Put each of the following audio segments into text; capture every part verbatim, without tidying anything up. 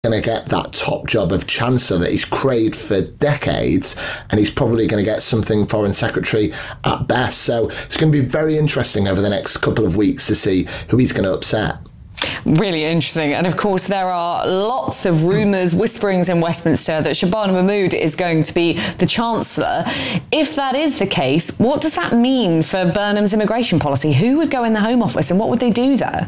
going to get that top job of Chancellor that he's craved for decades, and he's probably going to get something Foreign Secretary at best. So it's going to be very interesting over the next couple of weeks to see who he's going to upset. Really interesting. And of course, there are lots of rumours, whisperings in Westminster that Shabana Mahmood is going to be the Chancellor. If that is the case, what does that mean for Burnham's immigration policy? Who would go in the Home Office and what would they do there?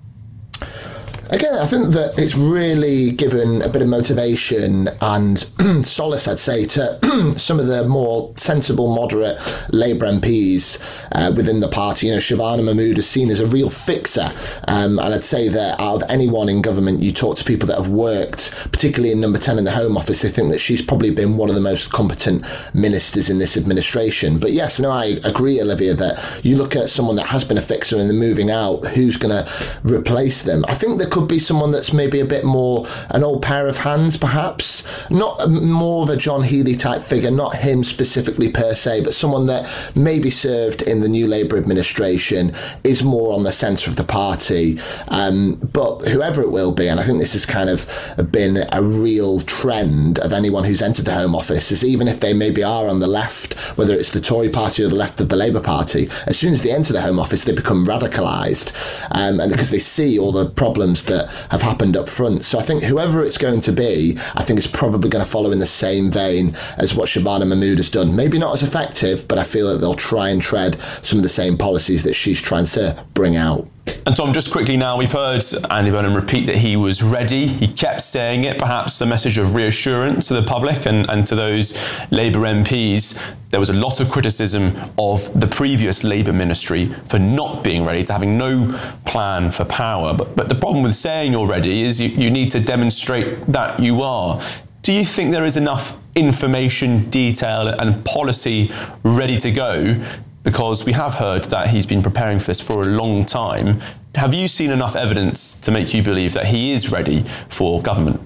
Again, I think that it's really given a bit of motivation and solace, I'd say, to some of the more sensible, moderate Labour M Ps uh, within the party. You know, Shabana Mahmood is seen as a real fixer. Um, and I'd say that out of anyone in government, you talk to people that have worked, particularly in Number ten in the Home Office, they think that she's probably been one of the most competent ministers in this administration. But yes, no, I agree, Olivia, that you look at someone that has been a fixer and they're moving out, who's going to replace them? I think there could be someone that's maybe a bit more an old pair of hands, perhaps. Not a, more of a John Healey type figure, not him specifically per se, but someone that maybe served in the new Labour administration, is more on the centre of the party. Um, but whoever it will be, and I think this has kind of been a real trend of anyone who's entered the Home Office, is even if they maybe are on the left, whether it's the Tory party or the left of the Labour Party, as soon as they enter the Home Office, they become radicalised, um, and because they see all the problems that have happened up front. So I think whoever it's going to be, I think is probably going to follow in the same vein as what Shabana Mahmood has done. Maybe not as effective, but I feel that they'll try and tread some of the same policies that she's trying to bring out. And Tom, just quickly now, we've heard Andy Burnham repeat that he was ready. He kept saying it, perhaps a message of reassurance to the public and, and to those Labour M Ps. There was a lot of criticism of the previous Labour ministry for not being ready, to having no plan for power. But, but the problem with saying you're ready is you, you need to demonstrate that you are. Do you think there is enough information, detail and policy ready to go? Because we have heard that he's been preparing for this for a long time. Have you seen enough evidence to make you believe that he is ready for government?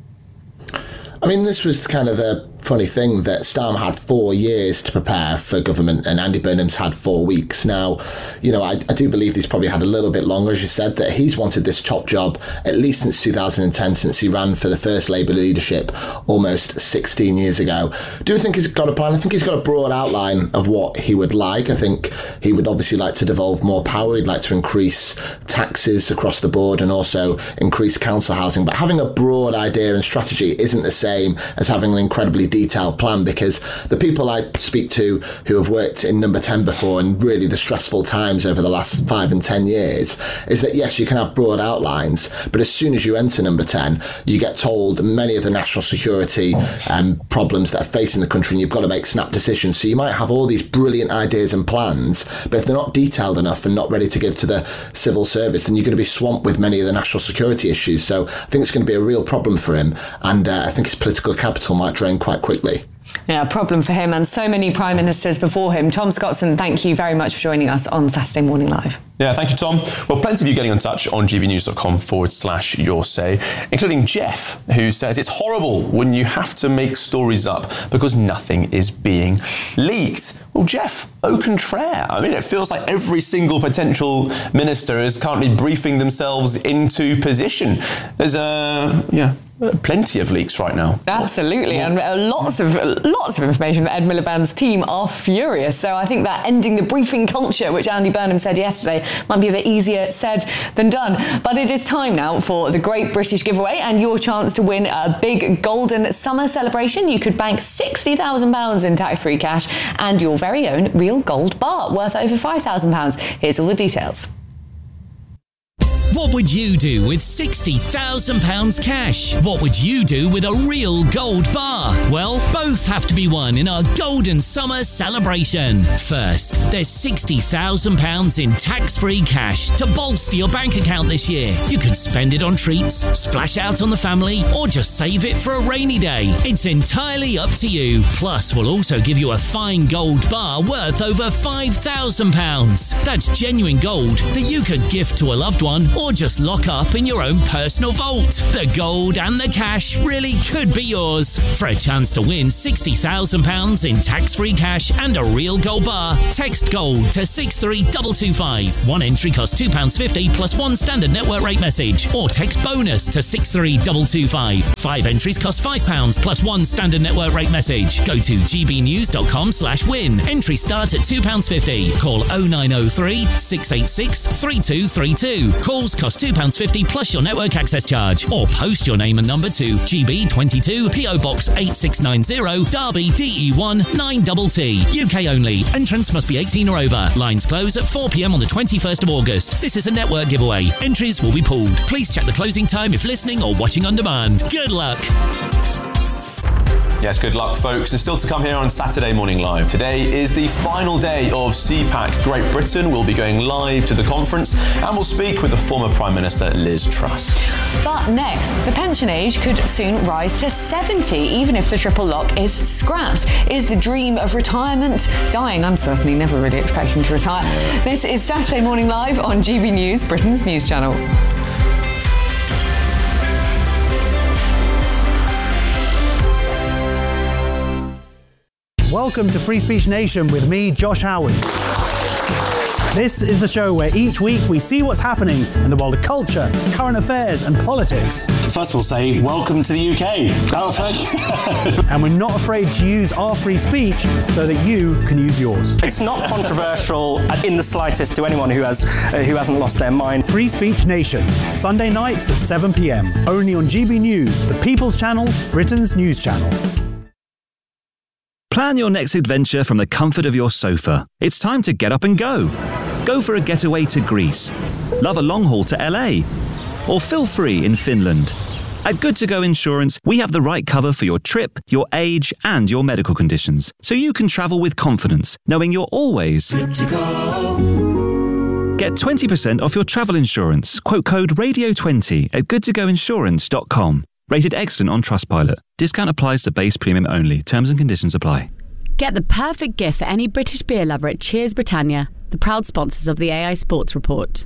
I mean, this was kind of a funny thing that Starmer had four years to prepare for government and Andy Burnham's had four weeks. Now, you know, I, I do believe he's probably had a little bit longer, as you said, that he's wanted this top job at least since two thousand ten, since he ran for the first Labour leadership almost sixteen years ago. Do I think he's got a plan? I think he's got a broad outline of what he would like. I think he would obviously like to devolve more power. He'd like to increase taxes across the board and also increase council housing. But having a broad idea and strategy isn't the same as having an incredibly detailed plan, because the people I speak to who have worked in Number ten before and really the stressful times over the last five and ten years is that yes, you can have broad outlines, but as soon as you enter Number ten, you get told many of the national security um, problems that are facing the country, and you've got to make snap decisions. So you might have all these brilliant ideas and plans, but if they're not detailed enough and not ready to give to the civil service, then you're going to be swamped with many of the national security issues. So I think it's going to be a real problem for him, and uh, I think his political capital might drain quite quickly. Yeah, a problem for him and so many prime ministers before him. Tom Scottson, thank you very much for joining us on Saturday Morning Live. Yeah, thank you, Tom. Well, plenty of you getting in touch on gbnews.com forward slash your say, including Jeff, who says it's horrible when you have to make stories up because nothing is being leaked. Well, Jeff, au contraire. I mean, it feels like every single potential minister is currently briefing themselves into position. There's a, yeah, plenty of leaks right now. Absolutely, and lots of lots of information that Ed Miliband's team are furious. So I think that ending the briefing culture, which Andy Burnham said yesterday, might be a bit easier said than done. But it is time now for the Great British Giveaway and your chance to win a big golden summer celebration. You could bank sixty thousand pounds in tax-free cash and your very own real gold bar worth over five thousand pounds. Here's all the details. What would you do with sixty thousand pounds cash? What would you do with a real gold bar? Well, both have to be won in our Golden Summer celebration. First, there's sixty thousand pounds in tax-free cash to bolster your bank account this year. You can spend it on treats, splash out on the family, or just save it for a rainy day. It's entirely up to you. Plus, we'll also give you a fine gold bar worth over five thousand pounds. That's genuine gold that you could gift to a loved one or or just lock up in your own personal vault. The gold and the cash really could be yours. For a chance to win sixty thousand pounds in tax-free cash and a real gold bar, text GOLD to six three two two five. One entry costs two pounds fifty plus one standard network rate message, or text BONUS to six three two two five. Five entries cost five pounds plus one standard network rate message. Go to gbnews.com slash win. Entry starts at two pounds fifty. Call oh nine oh three, six eight six, three two three two. Calls cost two pounds fifty plus your network access charge. Or post your name and number to G B twenty-two, P O Box eight six nine zero, Derby, D E one nine T T. U K only. Entrants must be eighteen or over. Lines close at four p m on the twenty-first of August. This is a network giveaway. Entries will be pooled. Please check the closing time if listening or watching on demand. Good luck. Yes, good luck, folks. And still to come here on Saturday Morning Live. Today is the final day of C PAC Great Britain. We'll be going live to the conference and we'll speak with the former Prime Minister Liz Truss. But next, the pension age could soon rise to seventy, even if the triple lock is scrapped. Is the dream of retirement dying? I'm certainly never really expecting to retire. This is Saturday Morning Live on G B News, Britain's news channel. Welcome to Free Speech Nation with me, Josh Howard. This is the show where each week we see what's happening in the world of culture, current affairs and politics. First we'll say welcome to the U K. Oh, thank you. And we're not afraid to use our free speech so that you can use yours. It's not controversial in the slightest to anyone who has uh, who hasn't lost their mind. Free Speech Nation, Sunday nights at seven p m, only on G B News, the People's Channel, Britain's news channel. Plan your next adventure from the comfort of your sofa. It's time to get up and go. Go for a getaway to Greece. Love a long haul to L A. Or feel free in Finland. At Good To Go Insurance, we have the right cover for your trip, your age, and your medical conditions, so you can travel with confidence, knowing you're always good to go. Get twenty percent off your travel insurance. Quote code radio twenty at good to go insurance dot com. Rated excellent on Trustpilot. Discount applies to base premium only. Terms and conditions apply. Get the perfect gift for any British beer lover at Cheers Britannia, the proud sponsors of the A I Sports Report.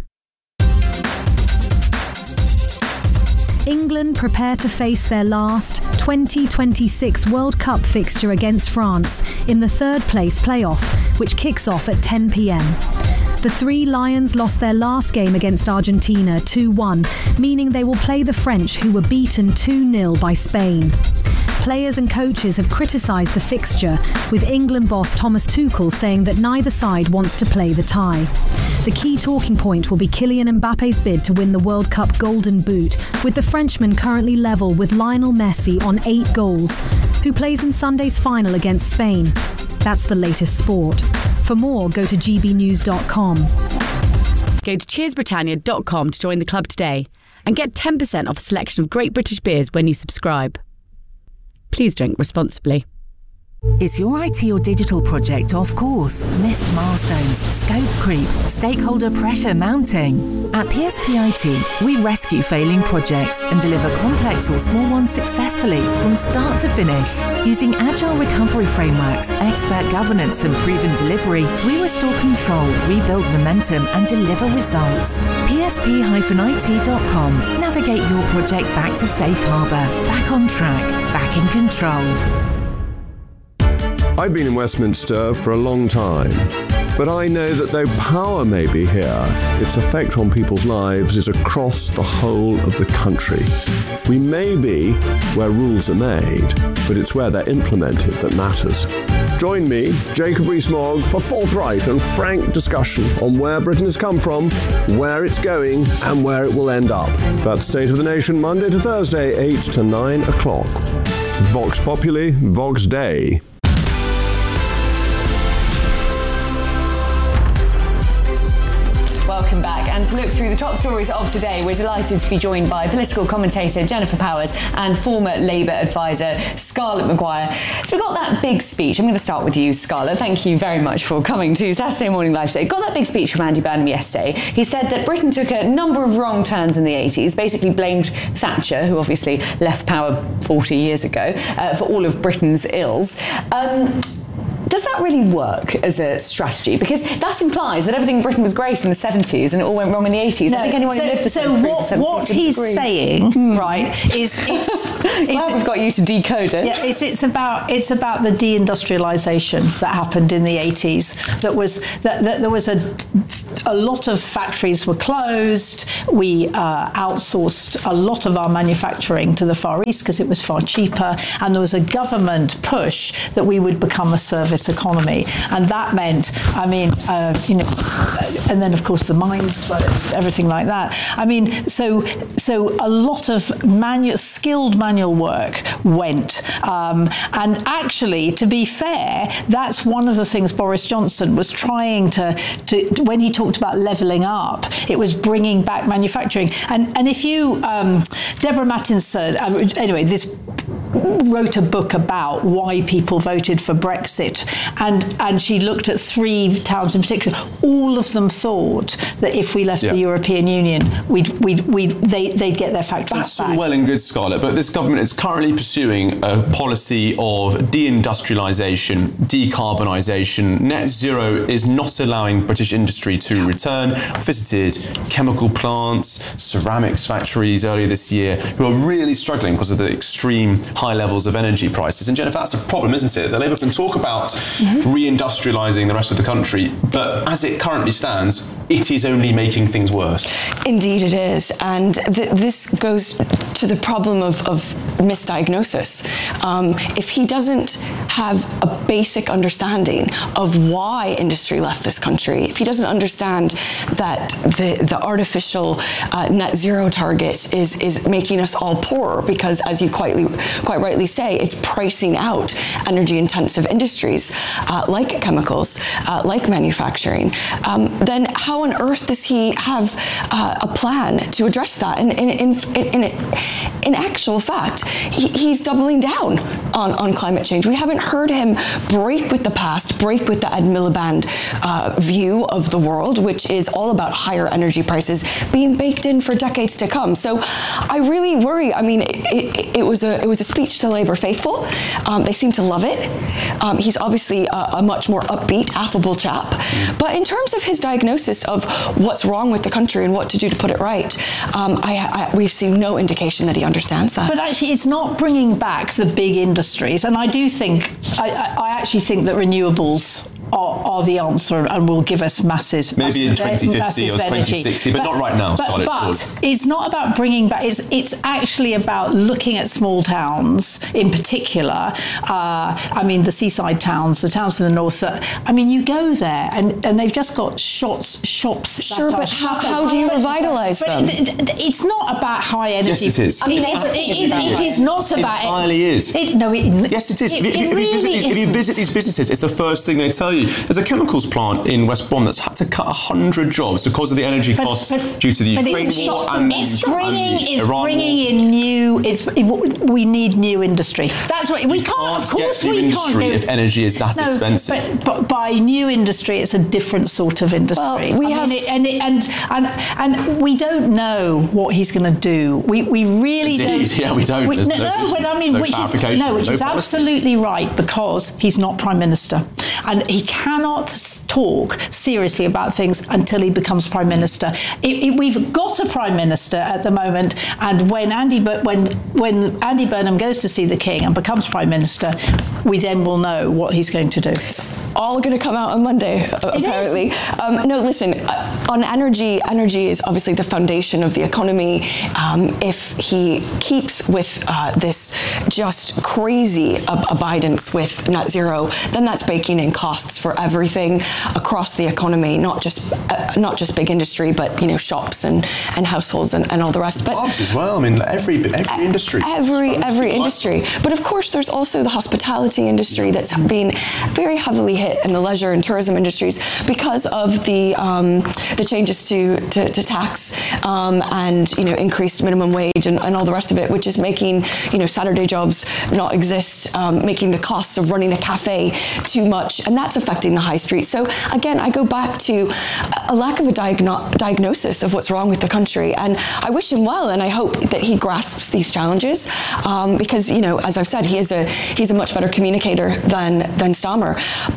England prepare to face their last twenty twenty-six World Cup fixture against France in the third place playoff, which kicks off at ten p m. The Three Lions lost their last game against Argentina two one, meaning they will play the French, who were beaten two nil by Spain. Players and coaches have criticised the fixture, with England boss Thomas Tuchel saying that neither side wants to play the tie. The key talking point will be Kylian Mbappe's bid to win the World Cup Golden Boot, with the Frenchman currently level with Lionel Messi on eight goals, who plays in Sunday's final against Spain. That's the latest sport. For more, go to g b news dot com. Go to cheers britannia dot com to join the club today and get ten percent off a selection of great British beers when you subscribe. Please drink responsibly. Is your I T or digital project off course? Missed milestones, scope creep, stakeholder pressure mounting? At P S P I T, we rescue failing projects and deliver complex or small ones successfully from start to finish. Using agile recovery frameworks, expert governance and proven delivery, we restore control, rebuild momentum and deliver results. P S P I T dot com. Navigate your project back to safe harbour, back on track, back in control. I've been in Westminster for a long time, but I know that though power may be here, its effect on people's lives is across the whole of the country. We may be where rules are made, but it's where they're implemented that matters. Join me, Jacob Rees-Mogg, for forthright and frank discussion on where Britain has come from, where it's going, and where it will end up. That's State of the Nation, Monday to Thursday, eight to nine o'clock. Vox Populi, Vox Dei. Welcome back. And to look through the top stories of today, we're delighted to be joined by political commentator Jennifer Powers and former Labour advisor Scarlett Maguire. So we've got that big speech. I'm going to start with you, Scarlett. Thank you very much for coming to Saturday Morning Live today. Got that big speech from Andy Burnham yesterday. He said that Britain took a number of wrong turns in the eighties, basically blamed Thatcher, who obviously left power forty years ago, uh, for all of Britain's ills. Um, Does that that really work as a strategy? Because that implies that everything in Britain was great in the seventies and it all went wrong in the eighties. No, I think anyone so, who lived the so seventies what, what he's agree. saying, mm. right, is it's. Well, we've got you to decode it. Yeah, it's, it's about it's about the deindustrialisation that happened in the eighties. That was that, that there was a a lot of factories were closed. We uh, outsourced a lot of our manufacturing to the Far East because it was far cheaper, and there was a government push that we would become a service economy, and that meant, I mean, uh, you know, and then of course the mines closed, everything like that. I mean, so so a lot of manual, skilled manual work went, um, and actually, to be fair, that's one of the things Boris Johnson was trying to, to when he talked about levelling up, it was bringing back manufacturing. And and if you, um, Deborah Mattinson, uh, anyway, this wrote a book about why people voted for Brexit, and and she looked at three towns in particular. All of them thought that if we left yeah. the European Union, we'd we'd, we'd they they'd get their factories That's back. all well and good, Scarlett, but this government is currently pursuing a policy of deindustrialisation, decarbonisation. Net zero is not allowing British industry to return. I visited chemical plants, ceramics factories earlier this year who are really struggling because of the extreme high levels of energy prices. And Jennifer, that's a problem, isn't it? The Labour can talk about mm-hmm. reindustrialising the rest of the country, but as it currently stands, it is only making things worse. Indeed it is. And th- this goes to the problem of, of misdiagnosis. Um, if he doesn't have a basic understanding of why industry left this country, if he doesn't understand that the, the artificial uh, net zero target is, is making us all poorer because, as you quite, quite rightly say, it's pricing out energy intensive industries uh, like chemicals, uh, like manufacturing, um, then how on earth does he have uh, a plan to address that? And in, in, in, in, in actual fact, he, he's doubling down on, on climate change. We haven't heard him break with the past, break with the Ed Miliband uh, view of the world, which is all about higher energy prices being baked in for decades to come. So I really worry. I mean, it, it, it was a it was a speech to Labour faithful. Um, they seem to love it. Um, he's obviously a, a much more upbeat, affable chap. But in terms of his diagnosis of what's wrong with the country and what to do to put it right, um, I, I, we've seen no indication that he understands that. But actually, it's not bringing back the big industries. And I do think, I, I actually think that renewables Are, are the answer and will give us masses. Maybe in twenty fifty or twenty sixty, but, but not right now, But, Scarlett. but it's not about bringing back, it's, it's actually about looking at small towns in particular. Uh, I mean, the seaside towns, the towns in the north, that, I mean, you go there and, and they've just got shops, shops. Sure, but how, how do you revitalise them? It, it's not about high energy. Yes, it is. I mean, it's, it, is, it is not it about... It entirely is. It, no, it, yes, it is. It, if, it if, really you visit these, if you visit these businesses, it's the first thing they tell you. There's a chemicals plant in West Brom that's had to cut one hundred jobs because of the energy but, costs but, due to the Ukraine it's war shot, and, it's and bringing, the it's Iran bringing war. in new... It's, it, we need new industry. That's right. We you can't, can't of course get new we industry can't... if energy is that no, expensive. But, but by new industry, it's a different sort of industry. Well, we I have... mean, it, and, it, and, and, and we don't know what he's going to do. We, we really Indeed, don't... yeah, we don't. We, no, no, no, but I mean, no which is, no, which no is policy. absolutely right, because he's not Prime Minister. And he cannot talk seriously about things until he becomes Prime Minister. It, it, we've got a Prime Minister at the moment, and when Andy, when, when Andy Burnham goes to see the King and becomes Prime Minister, we then will know what he's going to do. All going to come out on Monday, it apparently. Um, no, listen, uh, on energy, energy is obviously the foundation of the economy. Um, if he keeps with uh, this just crazy ab- abidance with net zero, then that's baking in costs for everything across the economy, not just uh, not just big industry, but you know shops and, and households and, and all the rest. But jobs as well. I mean, every every industry. Every every industry. But of course, there's also the hospitality industry that's been very heavily hit, and the leisure and tourism industries because of the um, the changes to to, to tax um, and you know increased minimum wage and, and all the rest of it, which is making you know Saturday jobs not exist, um, making the costs of running a cafe too much, and that's affecting the high street. So again, I go back to a lack of a diagno- diagnosis of what's wrong with the country, and I wish him well, and I hope that he grasps these challenges um, because you know as I've said, he is a he's a much better communicator than than Starmer, but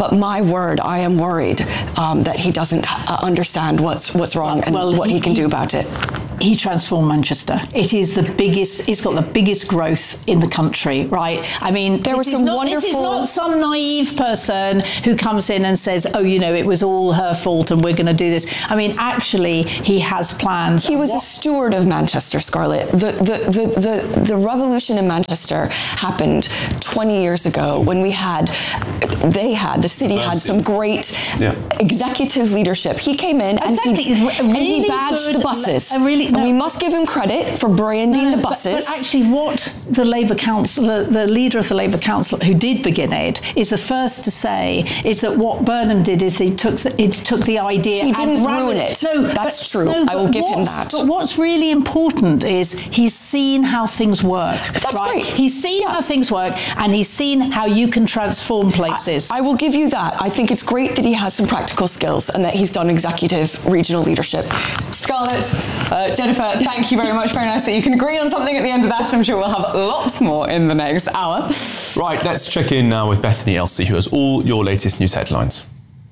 but my word, I am worried um, that he doesn't uh, understand what's what's wrong and well, what he, he can he, do about it. He transformed Manchester. It is the biggest, it's got the biggest growth in the country, right? I mean, there was this, some is not, wonderful... this is not some naive person who comes in and says, oh, you know, it was all her fault and we're going to do this. I mean, actually, he has plans. He was what? a steward of Manchester, Scarlett. The, the, the, the, the revolution in Manchester happened twenty years ago when we had, they had, the city had some great yeah. executive leadership. He came in and, exactly. he, really and he badged good, the buses. Really, and no, we must give him credit for branding no, no, the buses. But, but actually what the Labour Council, the, the leader of the Labour Council who did begin it, is the first to say is that what Burnham did is he took the, it took the idea He didn't and ruin ran, it. No, that's but, true. No, I will give him that. But what's really important is he's seen how things work. That's right? great. He's seen how things work and he's seen how you can transform places. I, I will give you that. I think it's great that he has some practical skills and that he's done executive regional leadership. Scarlett, uh, Jennifer, thank you very much. Very nice that you can agree on something at the end of that. I'm sure we'll have lots more in the next hour. Right, let's check in now with Bethany Elsey, who has all your latest news headlines.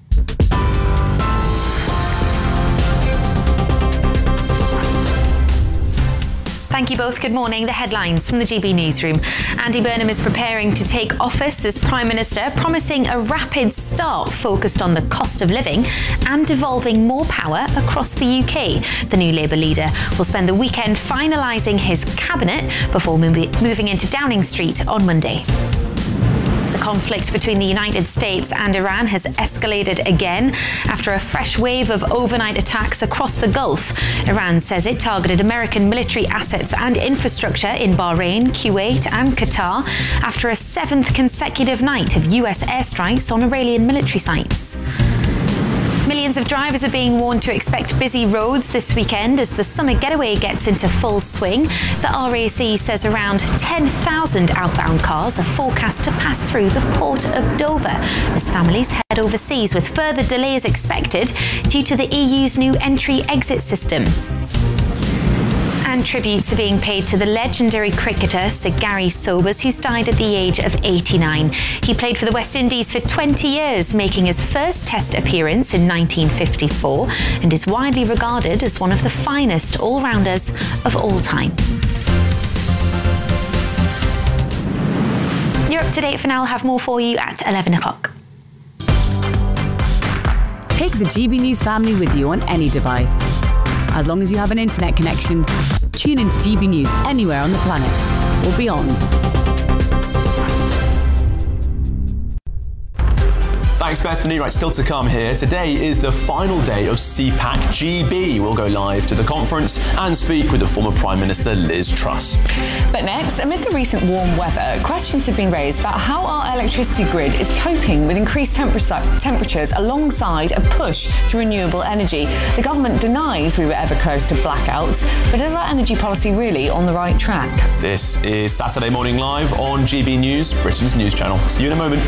Thank you both. Good morning. The headlines from the G B Newsroom. Andy Burnham is preparing to take office as Prime Minister, promising a rapid start focused on the cost of living and devolving more power across the U K. The new Labour leader will spend the weekend finalising his cabinet before moving into Downing Street on Monday. The conflict between the United States and Iran has escalated again after a fresh wave of overnight attacks across the Gulf. Iran says it targeted American military assets and infrastructure in Bahrain, Kuwait and Qatar after a seventh consecutive night of U S airstrikes on Iranian military sites. Millions of drivers are being warned to expect busy roads this weekend as the summer getaway gets into full swing. The R A C says around ten thousand outbound cars are forecast to pass through the port of Dover as families head overseas, with further delays expected due to the E U's new entry-exit system. And tributes are being paid to the legendary cricketer Sir Gary Sobers, who died at the age of eighty-nine. He played for the West Indies for twenty years, making his first Test appearance in nineteen fifty-four, and is widely regarded as one of the finest all-rounders of all time. You're up to date for now. I'll have more for you at eleven o'clock. Take the G B News family with you on any device. As long as you have an internet connection, tune into G B News anywhere on the planet or beyond. Thanks, Bethany. Right, still to come here. Today is the final day of C PAC G B. We'll go live to the conference and speak with the former Prime Minister Liz Truss. But next, amid the recent warm weather, questions have been raised about how our electricity grid is coping with increased temperature, temperatures alongside a push to renewable energy. The government denies we were ever close to blackouts, but is our energy policy really on the right track? This is Saturday Morning Live on G B News, Britain's news channel. See you in a moment.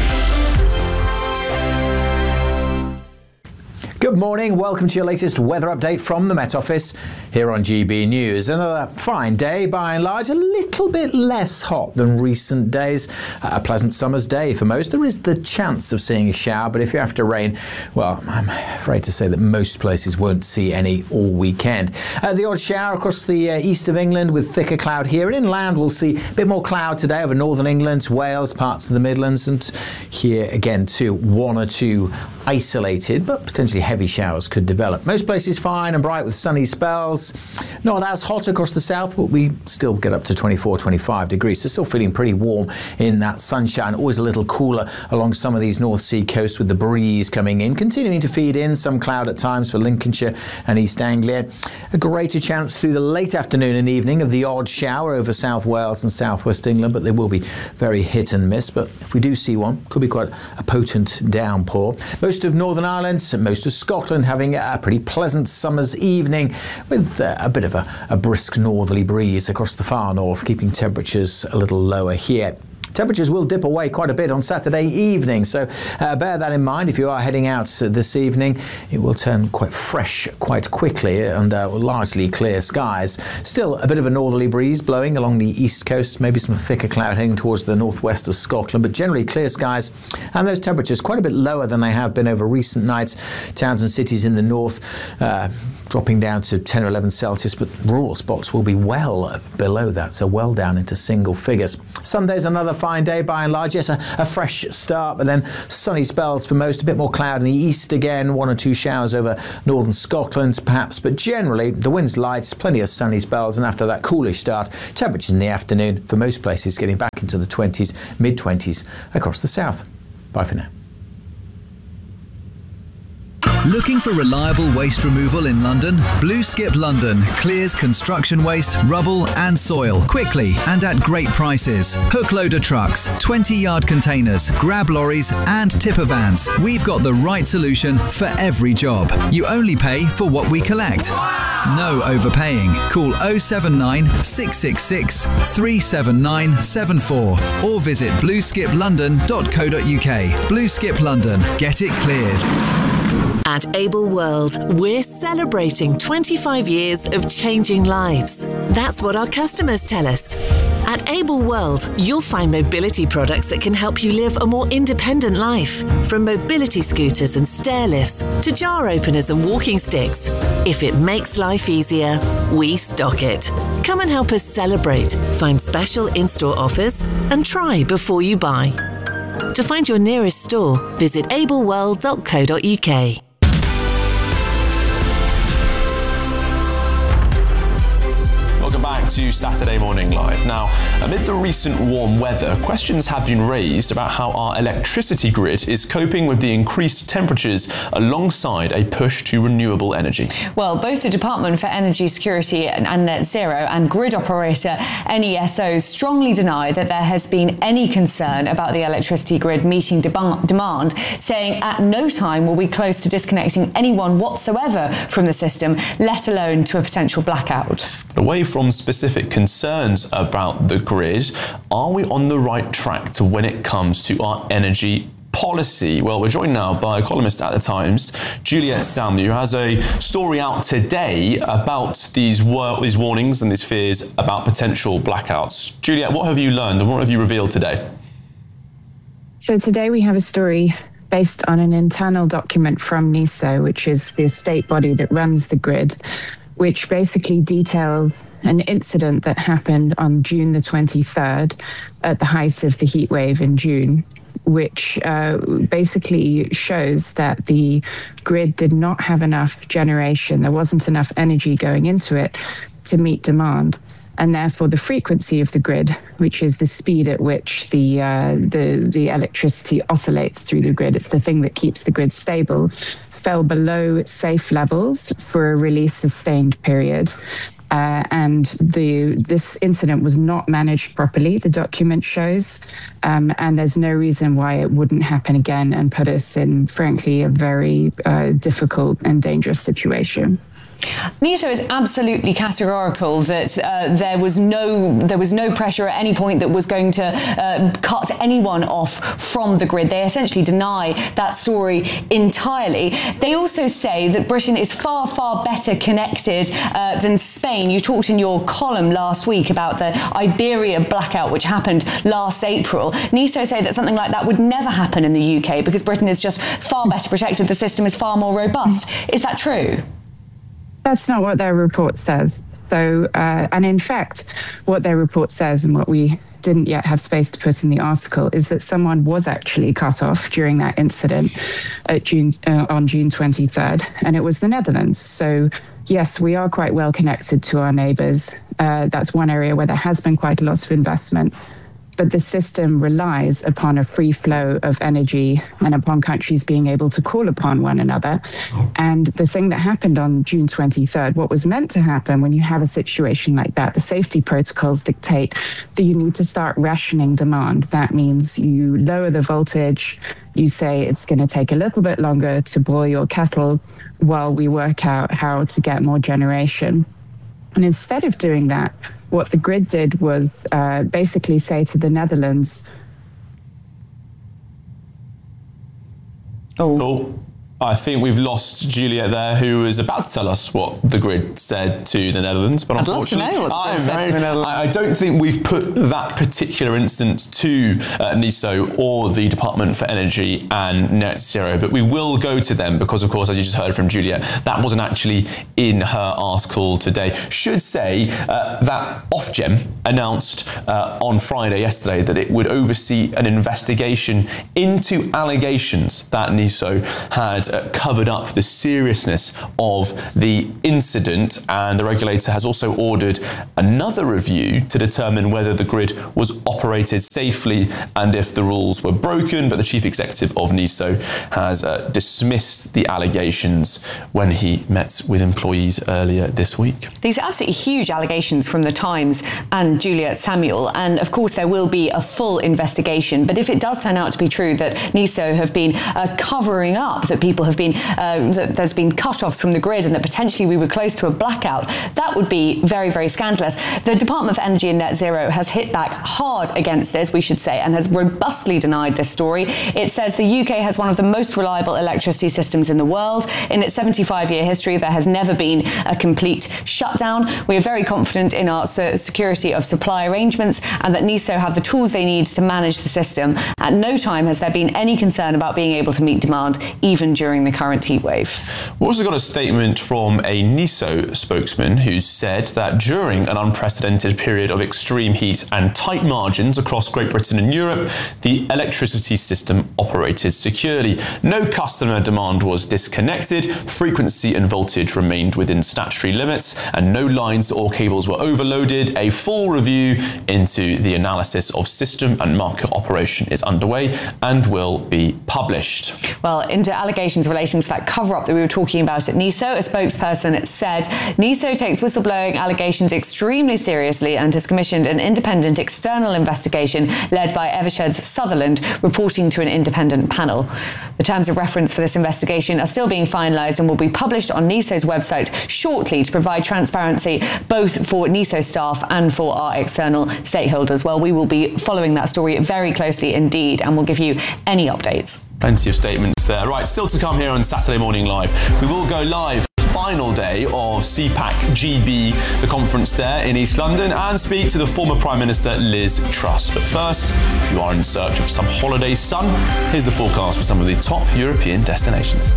Good morning, welcome to your latest weather update from the Met Office here on G B News. Another fine day, by and large, a little bit less hot than recent days. A pleasant summer's day for most. There is the chance of seeing a shower, but if you're after rain, well, I'm afraid to say that most places won't see any all weekend. Uh, the odd shower across the uh, east of England with thicker cloud here. And inland, we'll see a bit more cloud today over northern England, Wales, parts of the Midlands, and here again too, one or two isolated but potentially heavy showers could develop. Most places fine and bright with sunny spells. Not as hot across the south, but we still get up to twenty-four, twenty-five degrees. So still feeling pretty warm in that sunshine. Always a little cooler along some of these North Sea coasts with the breeze coming in, continuing to feed in some cloud at times for Lincolnshire and East Anglia. A greater chance through the late afternoon and evening of the odd shower over South Wales and South West England, but they will be very hit and miss. But if we do see one, could be quite a potent downpour. Most of Northern Ireland, most of Scotland having a pretty pleasant summer's evening with uh, a bit of a, a brisk northerly breeze across the far north, keeping temperatures a little lower here. Temperatures will dip away quite a bit on Saturday evening, so uh, bear that in mind if you are heading out this evening. It will turn quite fresh quite quickly under largely clear skies. Still a bit of a northerly breeze blowing along the east coast, maybe some thicker cloud heading towards the northwest of Scotland, but generally clear skies, and those temperatures quite a bit lower than they have been over recent nights. Towns and cities in the north uh, dropping down to ten or eleven Celsius, but rural spots will be well below that, so well down into single figures. Sunday's another fine day by and large. Yes, a, a fresh start, but then sunny spells for most, a bit more cloud in the east again, one or two showers over northern Scotland perhaps, but generally the wind's light, plenty of sunny spells, and after that coolish start, temperatures in the afternoon for most places getting back into the twenties, mid twenties across the south. Bye for now. Looking for reliable waste removal in London? Blue Skip London clears construction waste, rubble and soil quickly and at great prices. Hook loader trucks, twenty yard containers, grab lorries and tipper vans. We've got the right solution for every job. You only pay for what we collect. No overpaying. Call oh seven nine, six six six, three seven nine seven four or visit blue skip london dot co dot uk. Blue Skip London. Get it cleared. At Able World, we're celebrating twenty-five years of changing lives. That's what our customers tell us. At Able World, you'll find mobility products that can help you live a more independent life. From mobility scooters and stair lifts to jar openers and walking sticks. If it makes life easier, we stock it. Come and help us celebrate, find special in-store offers and try before you buy. To find your nearest store, visit able world dot co dot uk. Welcome back to Saturday Morning Live. Now, amid the recent warm weather, questions have been raised about how our electricity grid is coping with the increased temperatures alongside a push to renewable energy. Well, both the Department for Energy Security and Net Zero and grid operator N E S O strongly deny that there has been any concern about the electricity grid meeting de- demand, saying at no time will we close to disconnecting anyone whatsoever from the system, let alone to a potential blackout. Away from specific concerns about the grid, are we on the right track to when it comes to our energy policy? Well, we're joined now by a columnist at The Times, Juliet Salmon, who has a story out today about these, war- these warnings and these fears about potential blackouts. Juliet, what have you learned and what have you revealed today? So today we have a story based on an internal document from N E S O, which is the state body that runs the grid, which basically details an incident that happened on June the twenty-third at the height of the heat wave in June, which uh, basically shows that the grid did not have enough generation. There wasn't enough energy going into it to meet demand. And therefore, the frequency of the grid, which is the speed at which the, uh, the, the electricity oscillates through the grid, it's the thing that keeps the grid stable, fell below safe levels for a really sustained period. Uh, and the this incident was not managed properly, the document shows, um, and there's no reason why it wouldn't happen again and put us in, frankly, a very uh, difficult and dangerous situation. N E S O is absolutely categorical that uh, there was no there was no pressure at any point that was going to uh, cut anyone off from the grid. They essentially deny that story entirely. They also say that Britain is far, far better connected uh, than Spain. You talked in your column last week about the Iberia blackout, which happened last April. N E S O say that something like that would never happen in the U K because Britain is just far better protected. The system is far more robust. Is that true? That's not what their report says. So, uh, and in fact, what their report says and what we didn't yet have space to put in the article is that someone was actually cut off during that incident at June, uh, on June twenty-third, and it was the Netherlands. So, yes, we are quite well connected to our neighbours. Uh, that's one area where there has been quite a lot of investment. But the system relies upon a free flow of energy and upon countries being able to call upon one another. And the thing that happened on June twenty-third, what was meant to happen when you have a situation like that, the safety protocols dictate that you need to start rationing demand. That means you lower the voltage, you say it's going to take a little bit longer to boil your kettle while we work out how to get more generation. And instead of doing that, what the grid did was uh, basically say to the Netherlands, Oh. oh. I think we've lost Juliet there, who was about to tell us what the grid said to the Netherlands. But I'd love to know what the grid said to the Netherlands. I don't think we've put that particular instance to uh, NISO or the Department for Energy and Net Zero, but we will go to them because, of course, as you just heard from Juliet, that wasn't actually in her article today. Should say uh, that Ofgem announced uh, on Friday yesterday that it would oversee an investigation into allegations that NISO had Uh, covered up the seriousness of the incident, and the regulator has also ordered another review to determine whether the grid was operated safely and if the rules were broken. But the chief executive of NISO has uh, dismissed the allegations when he met with employees earlier this week. These are absolutely huge allegations from the Times and Juliet Samuel, and of course there will be a full investigation. But if it does turn out to be true that NISO have been uh, covering up that people have been uh, that there's been cut-offs from the grid and that potentially we were close to a blackout, that would be very, very scandalous. The Department for Energy and Net Zero has hit back hard against this, we should say, and has robustly denied this story. It says the U K has one of the most reliable electricity systems in the world. In its seventy-five-year history, there has never been a complete shutdown. We are very confident in our security of supply arrangements and that NISO have the tools they need to manage the system. At no time has there been any concern about being able to meet demand, even during the current heat wave. We've also got a statement from a NISO spokesman who said that during an unprecedented period of extreme heat and tight margins across Great Britain and Europe, the electricity system operated securely. No customer demand was disconnected, frequency and voltage remained within statutory limits, and no lines or cables were overloaded. A full review into the analysis of system and market operation is underway and will be published. Well, into allegations relating to that cover-up that we were talking about at NISO, a spokesperson said NISO takes whistleblowing allegations extremely seriously and has commissioned an independent external investigation led by Eversheds Sutherland, reporting to an independent panel. The terms of reference for this investigation are still being finalised and will be published on NISO's website shortly to provide transparency both for NISO staff and for our external stakeholders. Well, we will be following that story very closely indeed, and we'll give you any updates. Plenty of statements there. Right, still to come here on Saturday Morning Live. We will go live final day of C PAC G B, the conference there in East London, and speak to the former Prime Minister Liz Truss. But first, if you are in search of some holiday sun, here's the forecast for some of the top European destinations.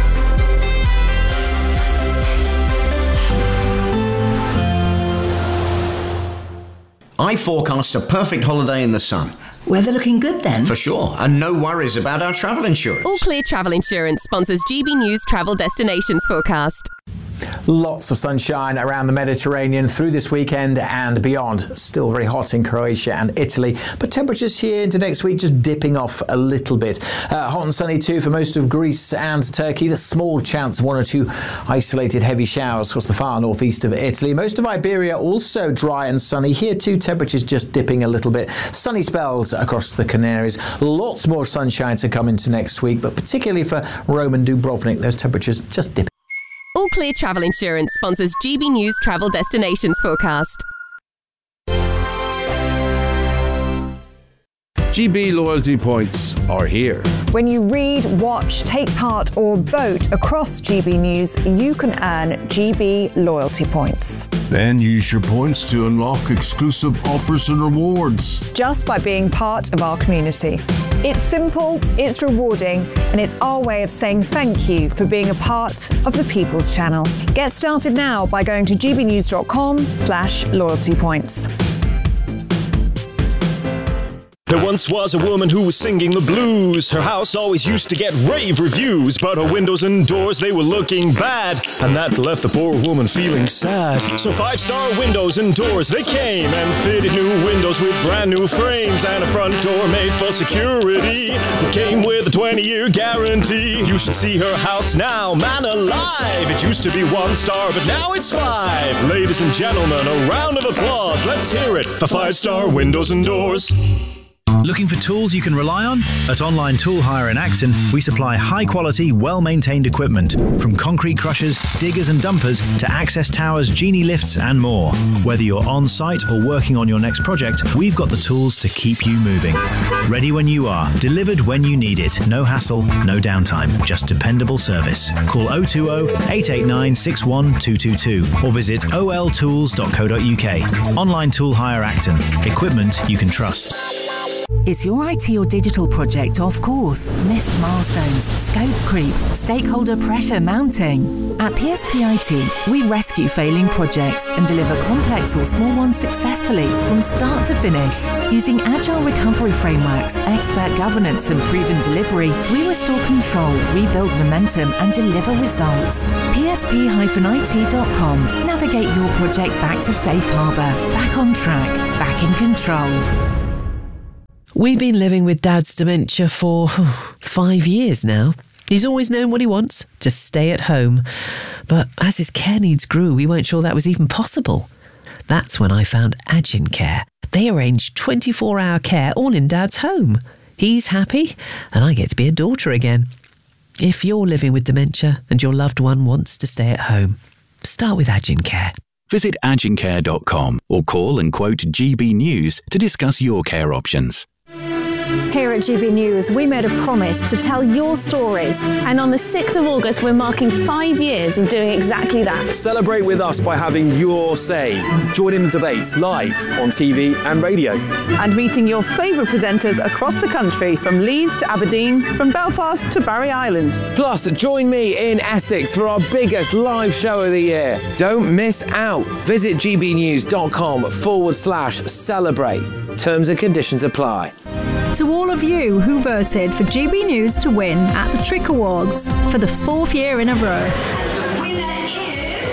I forecast a perfect holiday in the sun. Weather looking good then? For sure, and no worries about our travel insurance. All Clear Travel Insurance sponsors G B News Travel Destinations Forecast. Lots of sunshine around the Mediterranean through this weekend and beyond. Still very hot in Croatia and Italy, but temperatures here into next week just dipping off a little bit. Uh, hot and sunny too for most of Greece and Turkey. The small chance of one or two isolated heavy showers across the far northeast of Italy. Most of Iberia also dry and sunny. Here too, temperatures just dipping a little bit. Sunny spells across the Canaries. Lots more sunshine to come into next week, but particularly for Rome and Dubrovnik, those temperatures just dipping. All Clear Travel Insurance sponsors G B News Travel Destinations Forecast. G B loyalty points are here. When you read, watch, take part or vote across G B News, you can earn G B loyalty points. Then use your points to unlock exclusive offers and rewards. Just by being part of our community. It's simple, it's rewarding, and it's our way of saying thank you for being a part of the People's Channel. Get started now by going to gbnews.com slash loyalty points. There once was a woman who was singing the blues. Her house always used to get rave reviews, but her windows and doors, they were looking bad, and that left the poor woman feeling sad. So Five Star Windows and Doors, they came and fitted new windows with brand new frames and a front door made for security that came with a twenty-year guarantee. You should see her house now, man alive. It used to be one star, but now it's five. Ladies and gentlemen, a round of applause. Let's hear it for Five Star Windows and Doors. Looking for tools you can rely on? At Online Tool Hire in Acton, we supply high-quality, well-maintained equipment, from concrete crushers, diggers and dumpers to access towers, genie lifts and more. Whether you're on-site or working on your next project, we've got the tools to keep you moving. Ready when you are, delivered when you need it. No hassle, no downtime, just dependable service. Call oh two oh, eight eight nine, six one two two two or visit o l tools dot co dot u k. Online Tool Hire Acton. Equipment you can trust. Is your I T or digital project off course? Missed milestones, scope creep, stakeholder pressure mounting? At P S P I T, we rescue failing projects and deliver complex or small ones successfully from start to finish. Using agile recovery frameworks, expert governance and proven delivery, we restore control, rebuild momentum and deliver results. P S P I T dot com. Navigate your project back to safe harbour, back on track, back in control. We've been living with Dad's dementia for five years now. He's always known what he wants, to stay at home. But as his care needs grew, we weren't sure that was even possible. That's when I found Agin Care. They arrange twenty-four hour care all in Dad's home. He's happy, and I get to be a daughter again. If you're living with dementia and your loved one wants to stay at home, start with Agin Care. Visit agin care dot com or call and quote G B News to discuss your care options. Here at G B News, we made a promise to tell your stories. And on the sixth of August, we're marking five years of doing exactly that. Celebrate with us by having your say. Join in the debates live on T V and radio. And meeting your favourite presenters across the country, from Leeds to Aberdeen, from Belfast to Barry Island. Plus, join me in Essex for our biggest live show of the year. Don't miss out. Visit gbnews.com forward slash celebrate. Terms and conditions apply. To all of you who voted for G B News to win at the Trick Awards for the fourth year in a row. The winner is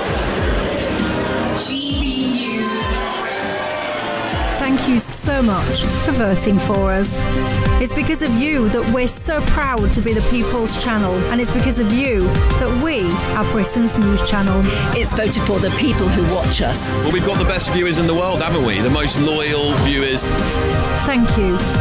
G B News. Thank you so much for voting for us. It's because of you that we're so proud to be the People's Channel, and it's because of you that we are Britain's news channel. It's voted for the people who watch us. Well, we've got the best viewers in the world, haven't we? The most loyal viewers. Thank you